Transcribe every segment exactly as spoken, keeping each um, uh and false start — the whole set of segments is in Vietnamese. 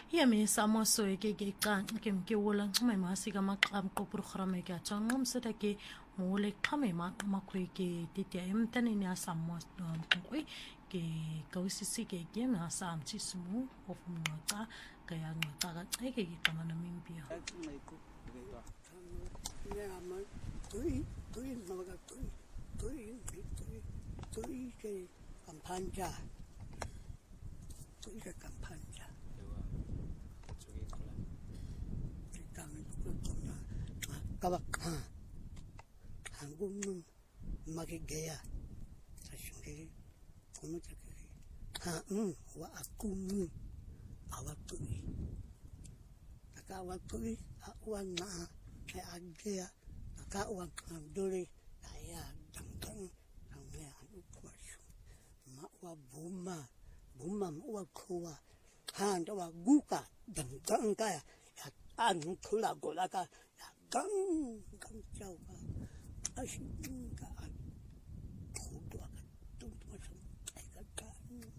Iya mi samo so ke ke kan ke ke wala mai ma siga ma kam ko programme ke chang ngam seta ke mole khame ma ma khoi ke ti ti em tani ni asamo ko ke kausisi ke ke na sam chi sumu of mo ta kaya no ta ga ke ke kama na mimpia Tui, tui, mga tui, tui, tui, tui ke kampanja, tui ke kampanja. Kami tu kuna kawak ha, hangun magi gaya, sasyuri, kumu cakiri, ha um, wa aku um, awak tui, taka awak tui, awan na, kaya agaya. Ka uang duri kaya dangdang dangnya anu kuasu mak wa buma buma wa kuwa han wa guka dangdang kaya ya anu kula gola ka ya gang gang jauh ka asyik ka kudu ka tung macam ka ka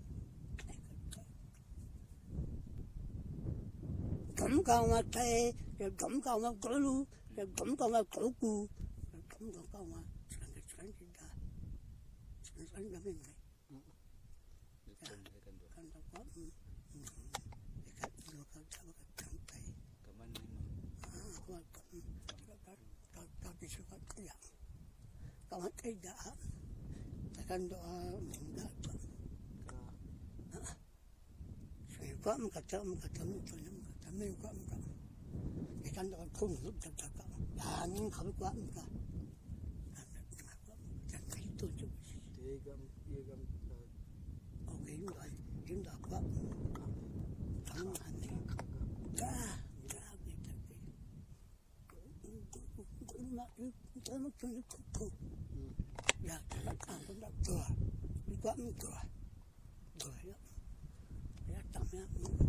gam kau matai gam kau mak golu gam kau mak golu gam kau mak sekarang sekarang kita sekarang kami ni kan tak apa dekat lokal sama kantai kaman ni ah kuat tak tak bisa kuat ya kawan tidak takkan doa minta saya kuat mengkata mengkata mengkata mengkata mengkata kan đó không giúp cho các cậu là những không quá cả chẳng thấy tôi chụp thế gam thế gam ok rồi chúng ta quá thằng anh này ra ra bị thật cũng cũng mà tôi nó tôi nó cũng cũng là các bạn cũng đã thừa đi quá mới thừa thừa đó để tạm nhá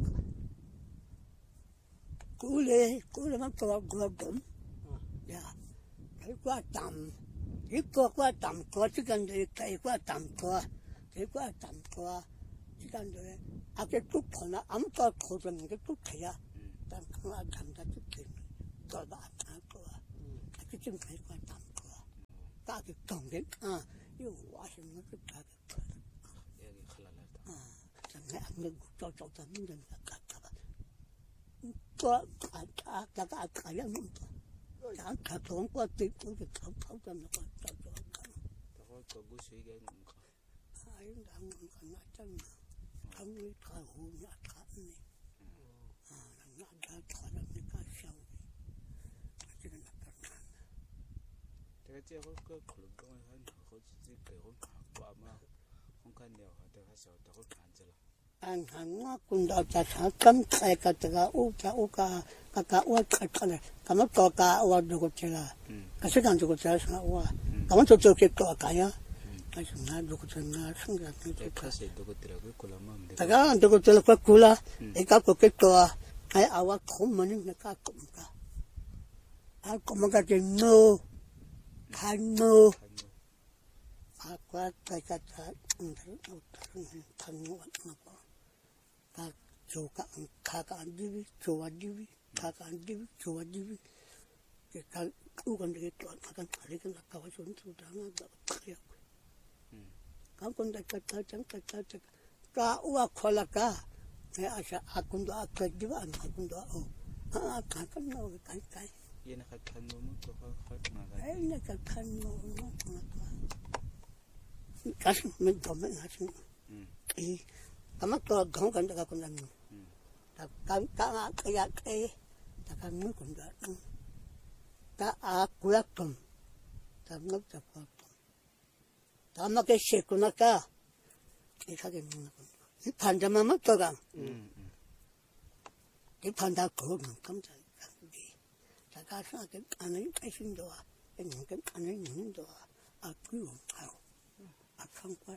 cú lê cú lê mắc cò cò bấm, ya, cái quá tầm, cái cò quá tầm cò chỉ cần để cái quá tầm cò, cái quá tầm cò chỉ cần để, à cái chút thôi là ấm cò thôi rồi cái chút thôi à,但không ăn thằng ta chút tiền, cò đã ăn cò, cái chân cái quá tầm cò, ta cái còng cái à, yêu quá xem nó cái ta cái cò, à, chẳng lẽ ăn được cho cho ta muốn được cả cả có cả cả cả cả cả những cái cả cả thằng có tiền cũng phải thấu thấu cho nó có cho cho cả có có bút suy cái ai đang còn nói chân không biết thằng hồ nhát thằng này à nhát thằng thằng nó mới có sâu cái này là cái này cái cái có có khử công hay có chỉ cái có quả mà không cần nhiều hay cái sao cái có cản chứ anh hắn nó cũng đã trả trả cấm khai cả cái u cả u cả cả cả u cả cả này cả nó to cả u được cái là cái sự kiện được cái là u cả nó cho cái to cả ya cái sự kiện được cái là sinh ra cái cái sự được cái là cái là mà cái cái được cái là cái cula cái cái cái to cái u không mà những cái cũng cả à cũng cái cái no thành no à qua cái cái cái thành no mà ka choka kaka andivi chowa divi kaka andivi chowa divi ke ka ukan de to akan kali kan ka wa son tu da na da ya ka kon da ka ta chang ka ta ka wa khola ka me asha akun do akka diva an akun do o a ka kan no kai kai ye na ka kan no mo ko ka na ga ai na ka kan no no ka me do me na sin e kama to gong kan da kon nan ta kan ka ka ya ke ta kan mu kon da ta a ku ya tom ta no ta pa ta ma ke she ko na ka ke ka ke mu na ni pan da ma ma to ga ni pan da ko no kam ta ka di ta ka sa ke an ni kai sin do a ke ni ke an ni do a ku ha a kan kwa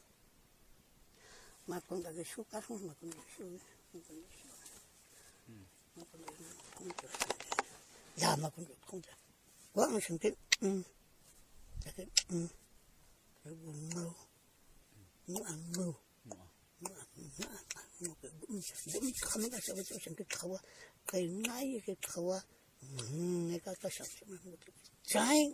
mà còn là cái số cá không mà còn là số mà còn là số mà còn là không được dạ mà còn được không được quá nó sinh cái ừ cái ừ cái buồn mưu nó ăn mưu nó ăn nó ăn nó cái cũng không có sao cho cái khẩu cái ngay cái khẩu người ta có sao trái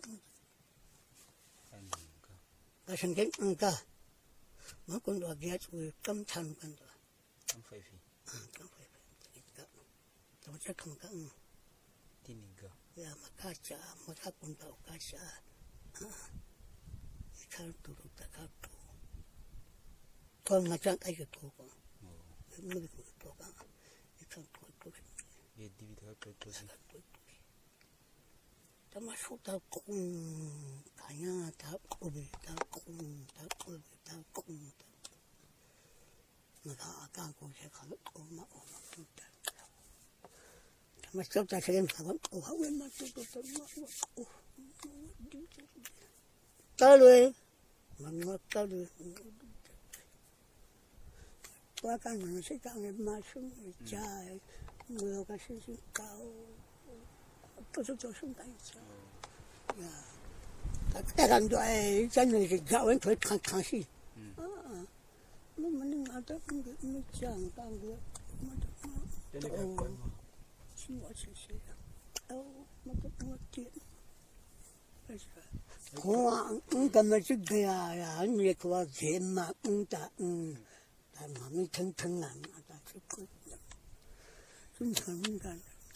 cái sinh cái ăn cả mà con đồ ghé rồi cắm thằng con đồ cắm phải phi cắm phải phi tao chắc không có tin ninga ya mà cá chả mà cá con đồ cá chả cá tủ ta cá tủ con mà chẳng ai cái tủ con nó bị tủ con cái con tủ tủ ye divi ta tủ tủ ta mà số ta cũng cả nhà ta cũng ta cũng ta cũng ta cũng mà ta càng cũng sẽ khó ôm mà ôm mà tụt ta mà số ta sẽ làm sao ôm hao mà tụt tụt tụt mà ôm ta luôn mà nó ta luôn qua cái nó sẽ tăng lên mà xuống trái người ta sẽ xuống cao tôi sẽ cho xuống tay sao ya cái cái đó ấy chân này cái gạo ấy phải thằng thằng gì à nó mình ăn đó cũng được mới chẳng tăng được cái này cái quần xin lỗi xin lỗi đâu mà tôi không chuyện khoa cái mà chứ cái à anh ấy khoa gì mà ông ta um ta mà mình thân thân làm ta chứ không chúng ta mình cần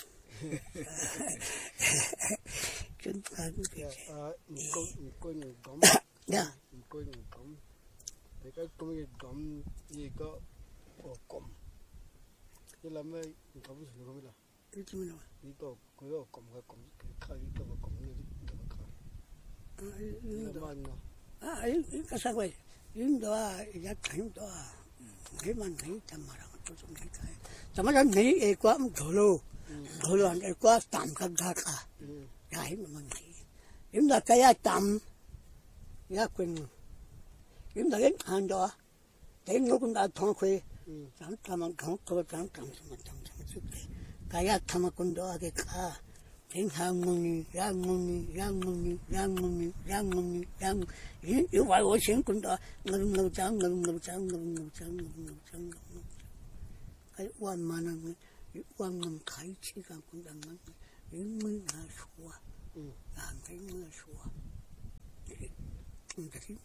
chúng ta cũng phải coi coi người cấm dạ coi người cấm thì cái coi người cấm gì có ở cấm cái làm mấy người cấm thì nó không biết là cái gì mà đi có cái ở cấm cái cấm cái khai đi cái cấm này đi cái khai làm ăn nó à ấy cái sao vậy những đó giá thành đó cái mà này tầm mà nó tôi không thấy cái tầm mà nó này ấy quá một chỗ luôn thôi là cái quá tạm cái cả cả cái mà mình thấy chúng ta cái tạm giá quyền chúng ta cái hàng đó cái nó cũng đã thông khuê chẳng tham ăn không có chẳng tham mà chẳng chẳng chút cái tham con đó cái cả tiếng hàng mông giang mông giang mông giang mông giang mông giang yếu vậy ở xưởng con đó ngâm ngâm chẳng ngâm ngâm chẳng ngâm ngâm chẳng ngâm ngâm chẳng cái quan mà nó quan ngâm khai chỉ càng cũng đang ngâm những mưa hạ xuống làm cái mưa xuống không thấy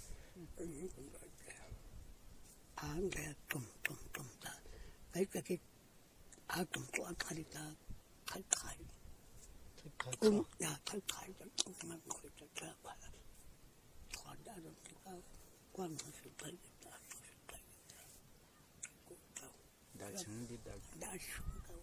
án để tụm tụm tụm ta cái cái cái án tụm tụm án khai ta khai khai cũng ya khai khai cho chúng ta ngồi cho cha bà thoát ra được cái quan hệ sự thấy ta sự thấy cũng đâu đã chứng đi đã đã xuống đâu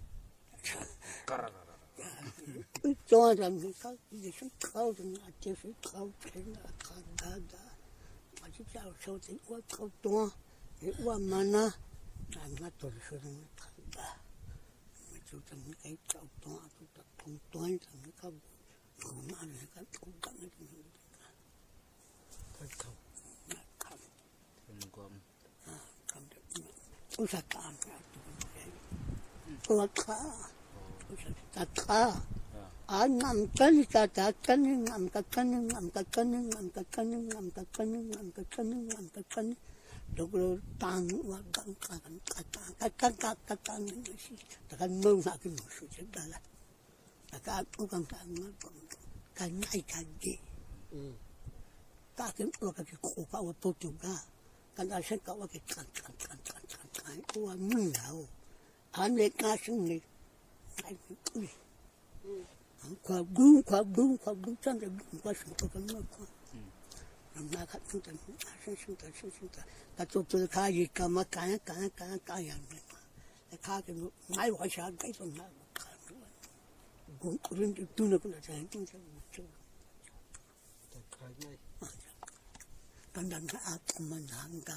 cho rằng cái cái gì cũng khâu thì là chỉ phải khâu thì là khâu đã đã mà chỉ sao sau thì qua khâu to thì qua mà nó làm nó tổ chức nó thành đã mà chú tâm cái khâu to chú tập trung toán thành cái khâu cũng là cái cũng cần cái gì cái khâu khâu thân quam à khâu được tôi sẽ làm cái tôi khá tôi sẽ khá à ngắm chân cả cả chân ngắm cả chân ngắm cả chân ngắm cả chân ngắm cả chân ngắm cả chân ngắm cả chân lúc đó tăng và tăng cả cả cả cả cả cả cả những cái gì ta cần mong là cái một sự chết đó là ta cả cũng cần cả nó cả ngay cả gì ta cái ở cái khổ cả ở tổ chức cả cái ta sẽ có cái cắn cắn cắn cắn cắn cắn qua mừng nào anh ấy cá sinh này anh ấy qua gương qua gương qua gương chân rồi qua sừng qua cái nó qua làm na khát chúng ta sinh sinh ta sinh sinh ta ta chụp chụp khai gì cả mà cả cả cả cảอย่างnày cái khai cái máy gọi sao cái phần nào cũng cũng tôi nó cũng là cái tôi sẽ chụp cái khai ngay đàn đàn cái áp mà nặng cả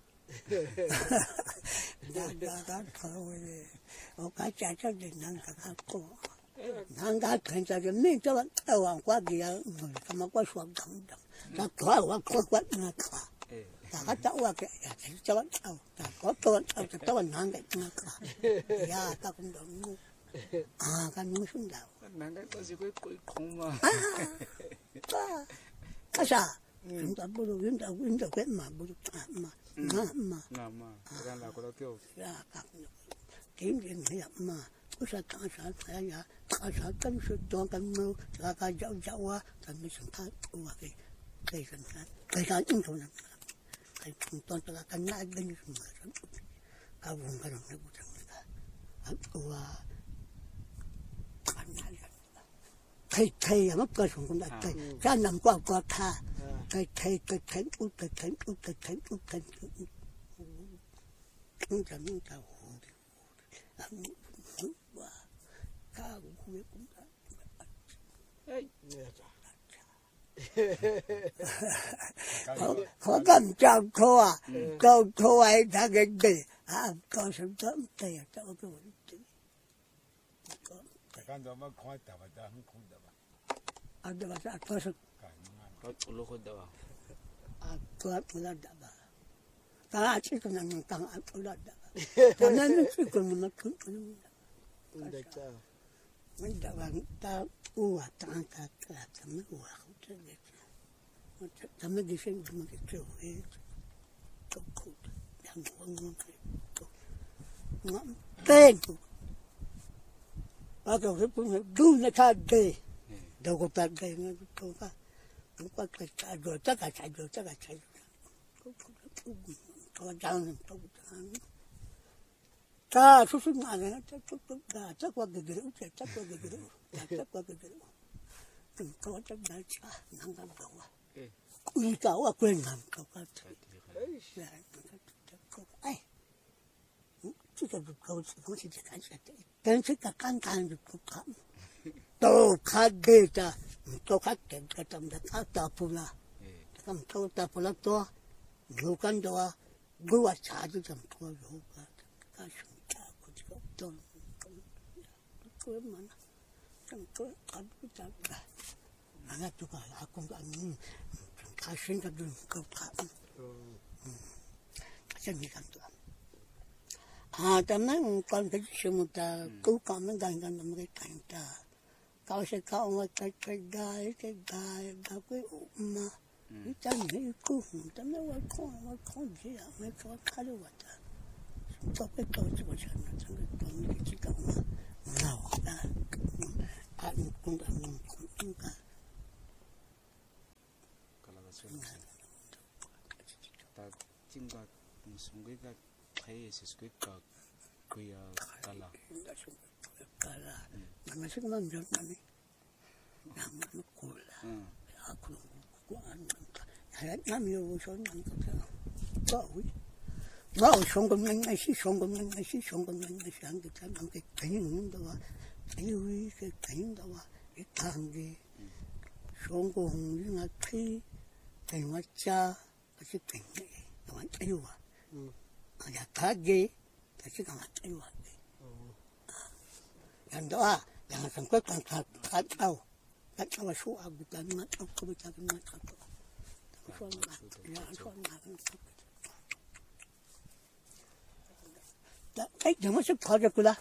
đàn đàn đàn thôi ở cái trái trái để nặng cả các cô nàng đã thấy ra cái mình cho tao hoàng qua kia người ta mà qua xuống đằng đằng ta có qua qua qua nó cả ta có tao qua cái cho tao ta có tao tao tao nàng cái nó cả ya ta cũng đúng à cái nó xuống đầu nàng cái có gì cái cuối cùng mà cái sao Inda bulu inda inda kwe ma bulu ma ma ma. Na ma, kan la ko kyo. Ya ka. Kim jin ya ma. Usa ta sa ta ya. Ta sa kan su don kan no. Ta ka jau jau wa. Ta mi sun ta wa ke. Kai kan ta. Kai ka in to na. Kai kun ton ta kan na ga ni su ma. Ka won ka na bu ta ka. A wa. Kan na ya. Kai kai ya ma ka sun kun da kai. Ka nam kwa kwa ka. Cái thầy cái thầy út cái thầy út cái thầy út cái cũng chẳng những tao hồ thì làm một và ca cũng không biết cũng đã khó cầm trong kho câu kho ấy đã cái gì à con sống sớm tiền cho cái vấn đề cái đó mà khó tập mà ta không không tập à đó là sao có sự Ko ulo ko daw. à tôi ulat dah ta chỉ cần nằm tăng ăn ulat dah ta nên chỉ cần mình cứ Inda cha. mình đã bằng ta uwa tăng ta ta ta mới uwa không thể được ta mới đi xem mà cái kiểu ấy tốt tốt đang ngon ngon cái ngon tên bắt đầu cái cũng đúng là ta đây đâu có ta đây nó tốt quá qua cái trái rồi tất cả trái rồi tất cả trái có răng có răng ta xuất xuất mà này chắc chắc chắc chắc qua cái kiểu chắc chắc qua cái kiểu chắc qua cái kiểu đừng có chắc đại cha năng làm đâu à quy cáo à quên làm đâu à ấy chỉ cần được câu không chỉ cái cái cái chỉ cả căn căn được cũng đâu khác ghê ta tôi khác cái cái tâm đã khác ta phụ la tâm tôi ta phụ la to lưu căn đó gửi vào trả cho tâm tôi rồi cả cả chúng ta có chỉ có tôn tôi mà tâm tôi cảm thấy ta là anh tôi cả là cũng anh cả sinh ra đường cầu thang cái gì cả tôi à tâm này còn cái sự mà ta cứu cảm nó gần gần làm cái cảnh ta cao sẽ cao mà cái cái gai cái gai cái cái mà cái chân này cũng tâm nó vẫn không vẫn không gì à mấy cái cái đó vậy ta cho cái tôi cho cái chân nó chân cái tôi cái chỉ cần mà nào ta anh cũng đã cũng cũng cả Kalau ka sun. Ta jinga sungai ka kai sis ka ka kuya kala. Kala, masih kan jangan ni, yang mana kula, aku kuan, saya kami urusan yang kita tahu, tahu songkong yang nasi songkong yang nasi songkong yang nasi yang kita nampak kain dawa, kain ke kain dawa, ikan ke, songkong yang kai, kain macam, kasih kain ni, dawa kayu, ada kage, kasih kain kayu. Yang doa, yang sangkut kan kat tahu, kat tahu su abu dan mat aku baca kan mat aku. Suan mat, ya suan mat. Tak, eh jangan masuk pada kula.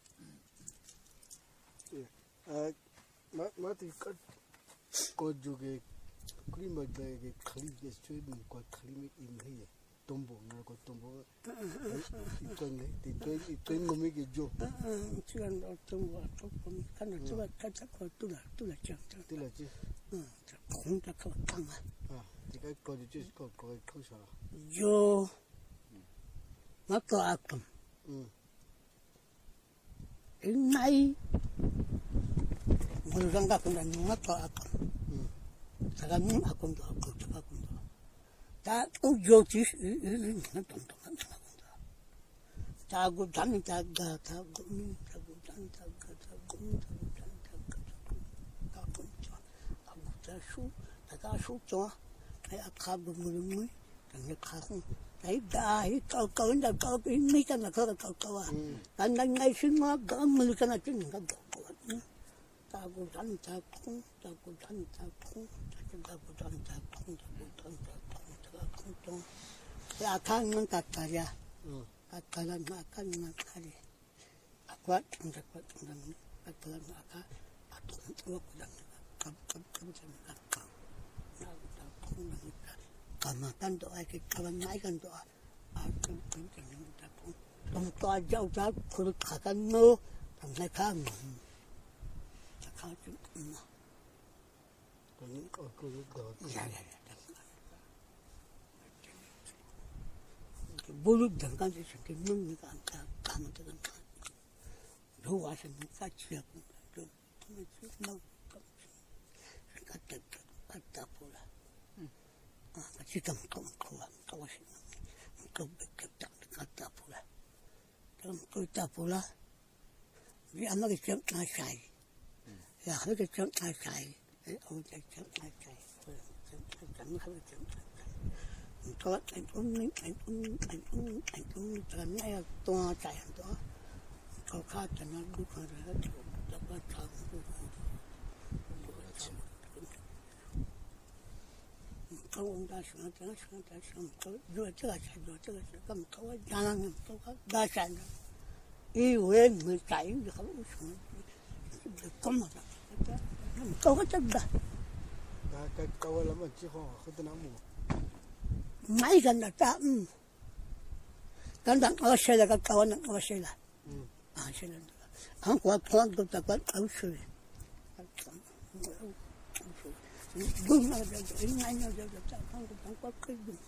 Ah, mat mat ikat kau juga kelima dari kali gesture kau kelima ini. Tombo, na ko tombo. Ito ni, ito ito yung ngumigi jo. Siyan daw tombo, tombo. Kana tuwa kata ko tula, tula chang. Tula chi. Hmm, kung ta ko tanga. Ah, tika ko ji ko ko ko sa. Yo. Mako akum. Hmm. Inai. Mo ranga ko na mako akum. Hmm. Saka ni akum do ko akum. Ta ujo ti na tom tom na na ta go dan ta ga ta go mi ta go dan ta ga ta go mi ta go dan ta ga ta go ta ta go ta shu ta ta shu cho ai akha go mu mu ta ne kha không ai da ai ka ka da ka mi ka na ka ka ka wa dan dan ngai shin ma ga mu ka na tin ga go ta go dan ta không ta go dan ta không ta go dan ta không ta go dan ta Kung ya kan man kataria, katalan makan makari. Aku ang dapat ang katalan makan, atau aku dan kap kap kap dan kap. không được cả mà căn độ ai cái căn ngay căn độ à căn căn cái này ta cũng trong toa giao giá cứ cả căn nô thằng này khác ta khác chứ còn có có đó dạ dạ bolu dan kan se ke mun ka ka ka ma ta kan ro wa se mun ka chi ya ko to ma chi na ka ta ka ta pula ah ka chi kam kam ko ka wa se ko be ka ta ka ta pula tam ko ta pula vi amma ke chang na sai ya ha ke chang na sai e o ke chang na sai chang na chang có anh cũng anh cũng anh cũng anh cũng lần này to chạy hàng đó có khác cho nó đúng rồi đó đó có thằng có ông ta sáng ta sáng ta sáng có rồi chưa chạy rồi chưa chạy cầm có đang làm có đa chạy ý quên người chạy được không xuống được có mà có cái chân đó cái câu là mà chỉ họ không thể nào mua mấy gần là ta um gần đang ở xe là cái cầu nó ở xe là à xe là anh qua khoan tôi ta quát áo xe đúng là cái ngay nhau rồi ta không có không có cái gì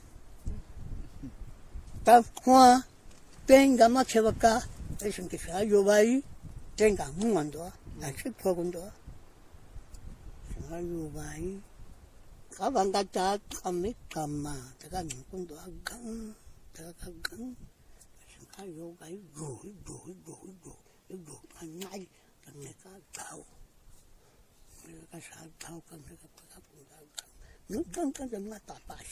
ta hoa tên cái mà chơi cả cáiสิ่งที่ใช้อยู่ไว้tên cái muốn ăn đó là sức khỏe cũng đóใช้อยู่ไว้các bạn ta cha cầm mấy cầm mà ta cái những con đó gắn ta cái gắn cái vô cái gối gối gối gối cái gối anh ngay thằng này cái tàu cái sao tàu cái cái cái cái con đó những con cái gì mà ta phải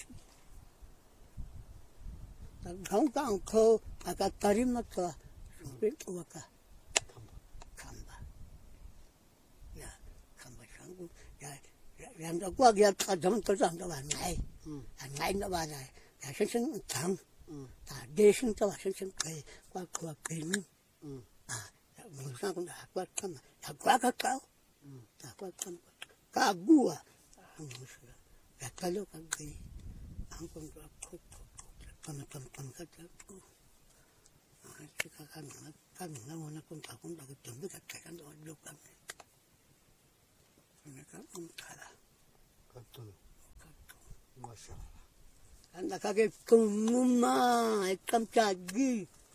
ta không có ăn khô à cái cái mà ta biết qua cả cầm ba ya cầm ba sáng cũng ya làm cho qua kia ta giống tôi làm cho bà này, này nó bà này, là sinh sinh thằng, ta đi sinh cho bà sinh sinh cây qua qua cây nữa, à, mình sao cũng đã qua cắm, đã qua các cháu, đã qua cắm, cá bùa, không sửa, đã cái lúc cái gì, anh cũng đã khóc khóc, cầm cầm cầm cái cháu, à, cái cái cái nó cái nó nó cũng thằng cũng đã cái chuẩn bị cái cái cái đó lúc cái này, cái cái ông thà là Betul. Masya Allah. Anda kakek kumuma ikam cagi.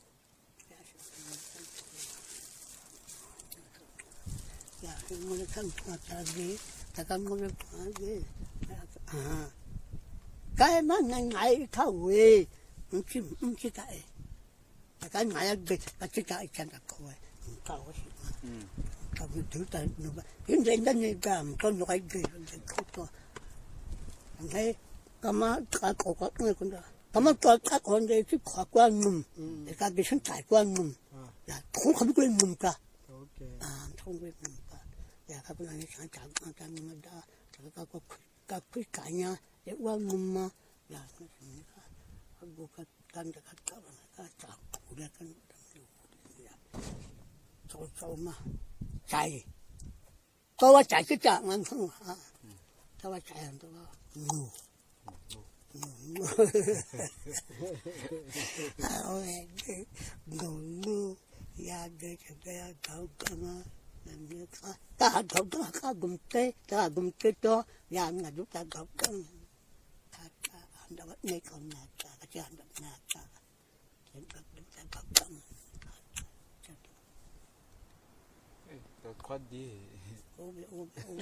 Ya, kumuna kan cagi, takkan muna cagi. Ah, kaya mana ngai kawe, mungkin mungkin kaya. Takkan ngai agak kacik kaya ikan kawe, kawe sih. Kawe tu tak nuba. Ini dan ni gam, kau nak agak kau thấy kama cả cổ các người con đó kama cho các con đây chứ khó quan mồm để các cái sinh trải quan mồm là không không quên mồm cả à không quên mồm cả là các bạn này sáng tạo các anh mà đã các các các quý cả nhà để quan mồm mà là các bộ các căn các các các chảo cụ là căn sâu sâu mà chạy tôi chạy cái chạng anh không à tôi chạy anh tôi ngu ngu ngu ngu ya để cho cái thấu cơ mà làm như thế ta thấu cơ ta gum tê ta gum tê to ya là chúng ta thấu cơ ta ta anh đã bắt ngay con nè ta cái chân đập nè ta đến các chúng ta thấu cơ tôi quát đi ôm ôm ôm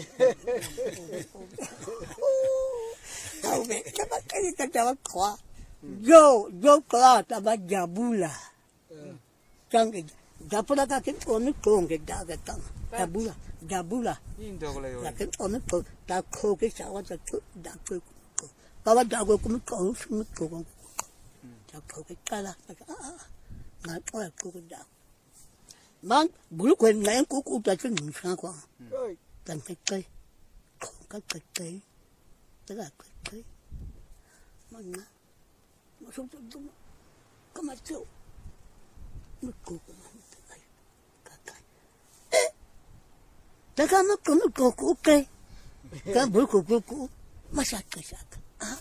tahu be cepat kali kita jawab kau yo yo kau tak baca jabula jangan jabula tak kau orang kong ke dah kata jabula jabula lakin orang kau tak kau ke sawat tak dah kau kau dah kau kau kau semut kau tak kau ke kalah ah nak kau kau dah mang bulu kau ni kau kau tak cuma sang kau dan kai kau kai kai tất cả cái mà nó mà sống trong trong có mà chịu nó cố cũng không được cả cái tất cả nó cũng cố cố ok cái bữa cố cố cố mà sao cái sao à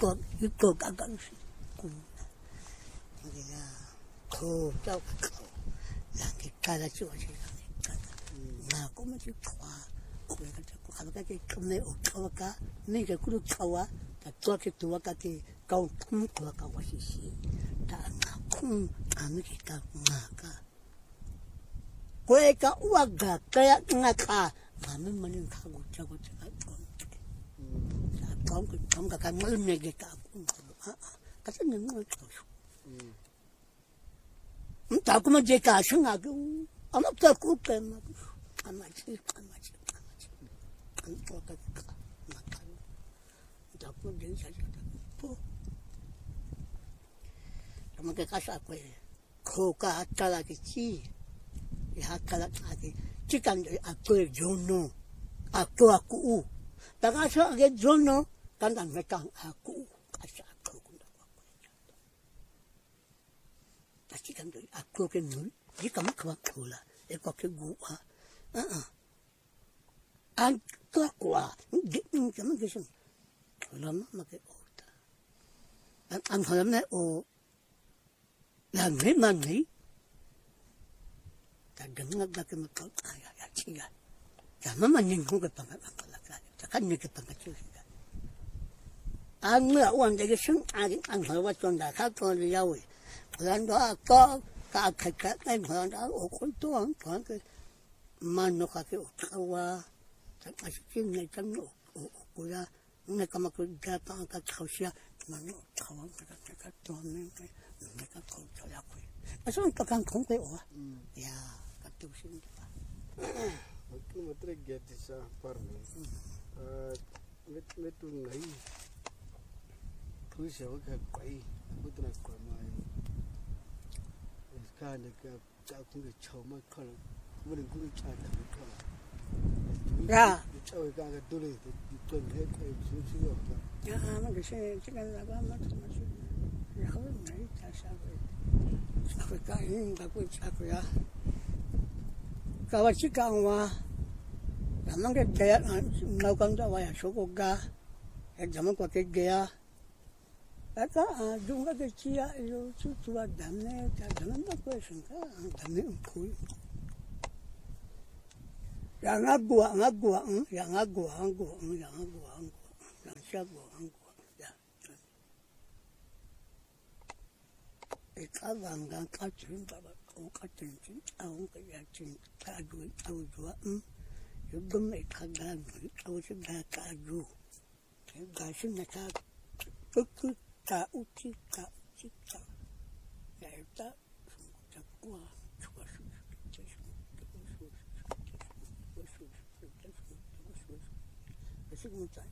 个一个刚刚是，嗯，那个呀，口罩口，让给盖了就去让给盖了，那我们就抓，我那个就看到个个没有抓个，那个咕噜抓啊，他抓个多个个高空多个我是是，他那空他们去搞那个，我个我个个呀那卡，他们没人看过这个这个。Kamu kamu kakak malam ni kita aku, kata ni mau terus. Entah aku macam jika asing aku, anak tak aku pun aku, anak cik, anak cik, anak cik, anak kakak kakak makan. Entah aku jadi saja aku. Kamu kakak aku, kau kakak lagi cik, ya kakak lagi, cikan aku jono, aku aku. Tagasa agad jono. Kandan mekang aku kasih aku kunda aku. Tapi kan aku ke nul, jika mak aku lah, aku ke gua. Ah ah. Aku aku ah, jangan kisah. Lama mak oda. An an halam na o. Lang ni man ni. Kadang agak ke mak ayah ayah ciga. Jangan maning ko ke pangat pangat lah. Takkan ni ke pangat ciga. Ang mga uwan dahil siyang aking ang halawat kong dakat kong liyawi. Walang doa ako, kaakakat na yung walang doa o kultuang kong mano kaki utawa. Sa kasikin na itang o kula. Nung nakamakudya pa ang katsaw siya, mano utawa ang katakat doon na yung nakakulto ako. Aso ang kakangkong kayo ah. Ya, katusin pa. Aku matre get sa parme. Met metu ngai. Push out a quay, put in a quamai. It's kind of a chow my color, wouldn't go each other the color. Yeah. The chow got a dolly, you couldn't hit a Yeah, I'm going to say, chicken, I'm not so much. You haven't made that. Africa in the good Africa. Kawachikawa. I'm not get there, and no comes away a shoga. And the monk was there. Kata juga kecil itu sudah damai, jangan tak bersangka damai umpul. Yang aku, yang aku, yang aku, yang aku, yang aku, yang siapa, yang aku, ya. Ikan bangga kacang, bapa kau kacang, aku kacang, kaju, aku jual, juga mereka gagal, aku sudah kaju, kasih mereka cukup. Ta uti ta uti ta ya ta ta kwa chua shu ta shu ta shu ta shu ta shu ta shu ta shu ta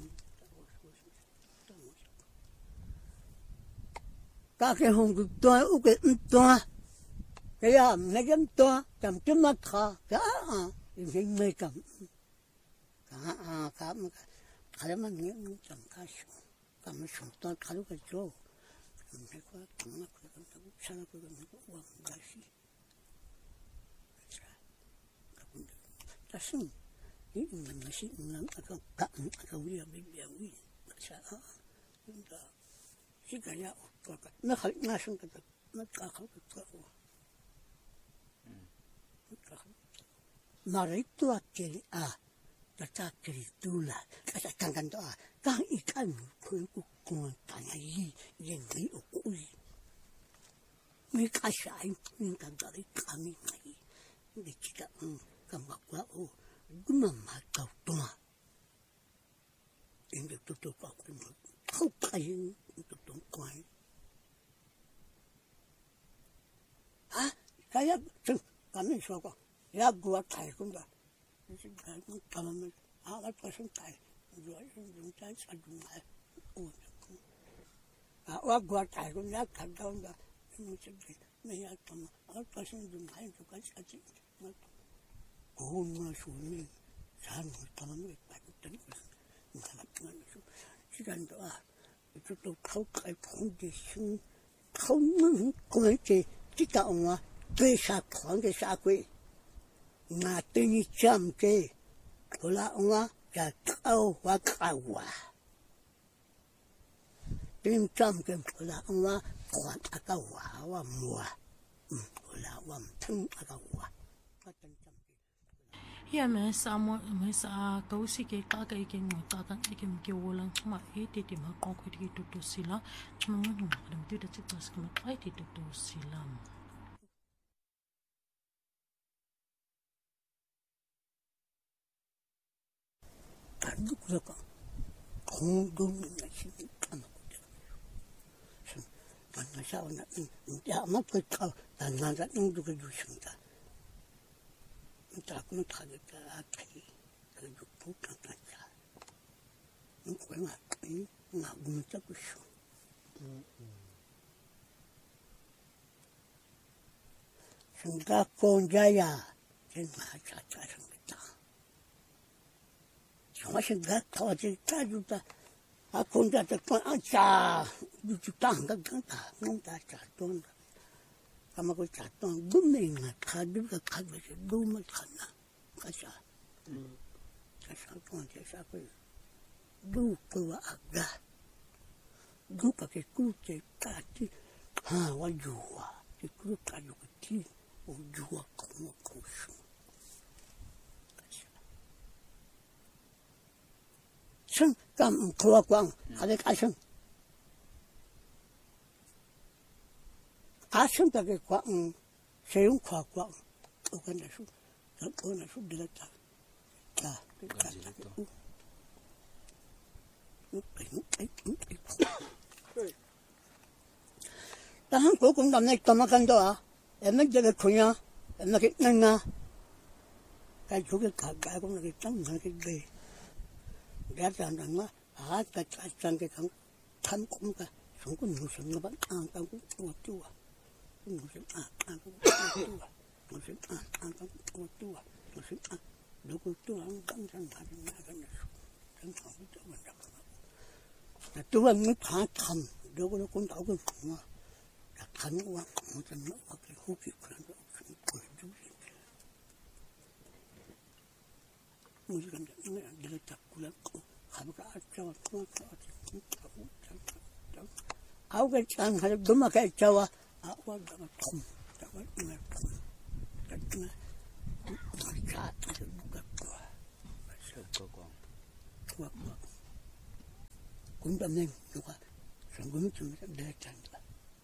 các cái hồng cực toa u cái toa cái à mấy cái toa cầm chấm mắt khá cả à cái mấy cầm cả à cả mà cái mà những cầm cá sấu kami sumtan kalau kerja, kami kuat, kami kuat, kami sana kuat, kami kuat uang gaji. Tasum, ini masih enam atau tak atau dia dia win, saya, kita, si kaya kuat, nak ngasung kita, nak kakak kuat. Mari tu akili ah. Kata keritulah, kata kangen doa, kang ikan pun ukun tanya yi, yang ni ukui. Mereka saya mereka dari kami lagi, mereka kamu kau, guna macam doa. Ini tutup aku, kau kain tutup kain. Ah, saya kami suka, ya gua kain pun dah. Kalau awal pasang tay, jual jual tay satu mal, oh, awal buat tay pun ya kadang dah, macam ni, macam kamu awal pasang jual tay tu kan satu, oh masuk ni, jangan kamu ni pakai tangan, jangan tangan tu, jangan doa, itu tu kau kau pun disung, kau mungkin kau ni kita orang besar kau ni sakit. Mati ni jam ke, kalau orang dah tahu wakawah. dim cham kem la wa kwan aka wa wa mua la wa thung aka wa ka tan cham ya me sa mo me sa ka usi ke ka ka ke ngo ta ka ke ke wolang ma e te te ma ko ko ti to sila mo mo dam ti da chi tas ka ma ai ti to sila 안 그럴까? 공동의 신이 까먹거든. 만나서 나 야, 막 그까 난 나가 능두가 주신다. 자꾸는 타겠다. 앞에 그 육부 깜짝이야. 그거는 이 나 문자 부셔. 생각 공자야. 정말 자자는 정말 생각 더지 짜주다. 아, 공자도 아, 자, 유주도 안 간다. 농다 자돈다. 아마고 자돈 눈매나 가비가 가비지 눈을 갔나. 가자. 가자 공자 사고. 누구와 아가. 누가 그 꾸제 까지. 아, 와주와. 그 꾸를 가지고 티. 오주와 고모 고수. 성, 깜, 고와광, 가래 가성. 가성덕의 광, 세용 과광, 그거는 수, 그거는 수, 들었다. 자, 나한 고공 남네 떠나간다. 애는 저게 그냥, 애는 게 낭나. 가, 저게 가, 가고 나게 짱 나게 돼. 내가 안 나, 아, 나 짜잔 게 강, 참 공가, 정군 무슨 거 봐, 안 가고 또 또. 무슨 아, 안 가고 또 또. 무슨 아, 안 가고 또 또. 무슨 아, 누구 또안 깜짝 다른 나가는 수. 정상 또 만나. 나 또한 뭐다 참, 누구를 건 나오고 뭐. 나 가는 거와 무슨 뭐 그렇게 호기 그런 거 없으면 보여주지. 무슨 내가 잡고 가보가 아짜와 아우가 짱 하려 너마가 짜와 아우가 나가 톰 나가 이날 톰 그랬더니 자 아주 누가 좋아 실거광 좋아 좋아 군담내 누가 성금이 좀 내찬다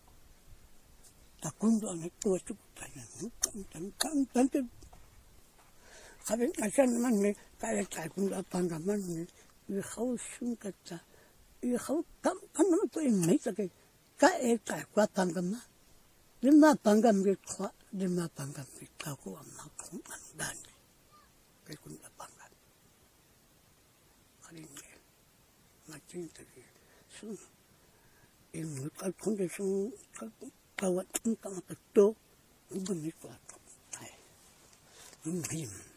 나 군도 안 했고 쭉 다니는 깜깜깜깜 가면 아산만 내 가래 잘군 아빠가만 이 하우스 같다 이 하우 깜깜만 또 있네 저게 가에 잘과 방금만 님마 방금 게 과, 님마 방금 게 가고 엄마 공안다니 그군다 방금 그러니 마침 저기 순 이물 깔 콘데션 가와 깜깜하게 또 이거 믿고 왔다 음